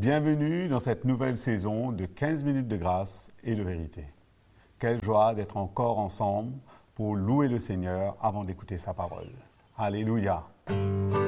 Bienvenue dans cette nouvelle saison de 15 minutes de grâce et de vérité. Quelle joie d'être encore ensemble pour louer le Seigneur avant d'écouter sa parole. Alléluia.